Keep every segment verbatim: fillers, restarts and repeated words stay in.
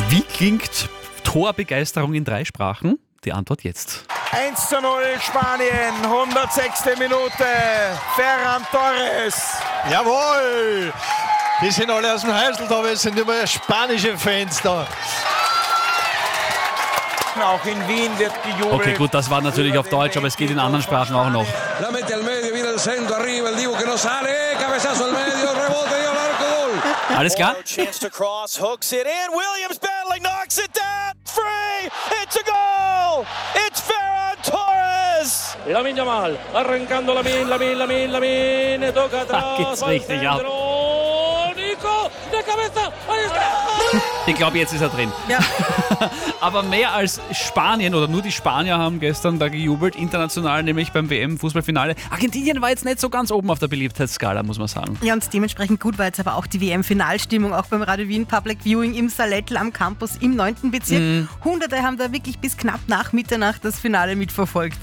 Wie klingt Torbegeisterung in drei Sprachen? Die Antwort jetzt. eins zu null Spanien, hundertsechste Minute, Ferran Torres. Jawohl! Die sind alle aus dem Häusl da, wir sind immer spanische Fans da. Auch in Wien wird gejubelt. Okay, gut, das war natürlich auf Deutsch, aber es geht in anderen Sprachen auch noch. La mete al medio, viene el centro, arriba, el Divo que no sale, cabezazo al medio, rebote y al arco, gol. Alles klar? Chance to cross, hooks it in, Williams battling, knocks it down, free, it's a goal, it's Ferran Torres. Lamine Yamal, arrancando Lamine, Lamine, Lamine, Lamine, toca atrás. Da geht's richtig ab. Nico, de cabeza, ahí está. Ich glaube, jetzt ist er drin. Ja. Aber mehr als Spanien oder nur die Spanier haben gestern da gejubelt, international, nämlich beim W M-Fußballfinale. Argentinien war jetzt nicht so ganz oben auf der Beliebtheitsskala, muss man sagen. Ja, und dementsprechend gut war jetzt aber auch die W M-Finalstimmung, auch beim Radio Wien Public Viewing im Salettl am Campus im neunten Bezirk. Mhm. Hunderte haben da wirklich bis knapp nach Mitternacht das Finale mitverfolgt.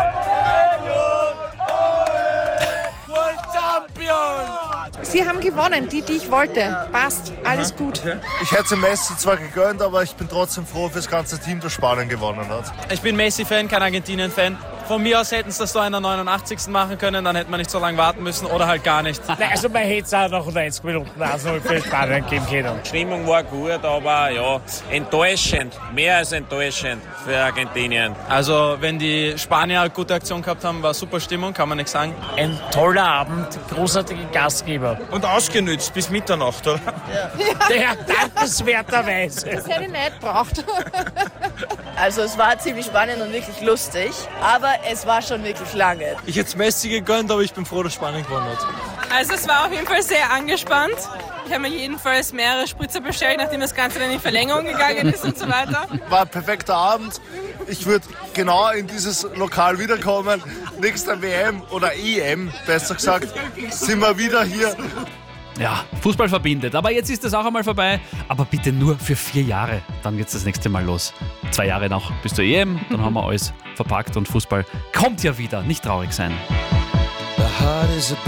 Sie haben gewonnen, die, die ich wollte. Passt, alles gut. Ich hätte Messi zwar gegönnt, aber ich bin trotzdem froh für das ganze Team, das Spanien gewonnen hat. Ich bin Messi-Fan, kein Argentinien-Fan. Von mir aus hätten sie das da in der neunundachtzigsten machen können, dann hätte man nicht so lange warten müssen oder halt gar nicht. Also man hätte es auch nach neunzig Minuten also für Spanien geben können. Die Stimmung war gut, aber ja, enttäuschend, mehr als enttäuschend für Argentinien. Also wenn die Spanier eine gute Aktion gehabt haben, war super Stimmung, kann man nichts sagen. Ein toller Abend, großartige Gastgeber. Und ausgenützt bis Mitternacht, oder? Ja, ja dankenswerterweise. Das hätte ich nicht gebraucht. Also es war ziemlich spannend und wirklich lustig, aber es war schon wirklich lange. Ich hätte Messi gegönnt, aber ich bin froh, dass Spanien gewonnen hat. Also es war auf jeden Fall sehr angespannt. Ich habe mir jedenfalls mehrere Spritzer bestellt, nachdem das Ganze dann in Verlängerung gegangen ist und so weiter. War ein perfekter Abend. Ich würde genau in dieses Lokal wiederkommen. Nächster W M oder E M, besser gesagt, sind wir wieder hier. Ja, Fußball verbindet. Aber jetzt ist das auch einmal vorbei. Aber bitte nur für vier Jahre. Dann geht's das nächste Mal los. Zwei Jahre noch bis zur E M. Dann haben wir alles verpackt und Fußball kommt ja wieder. Nicht traurig sein.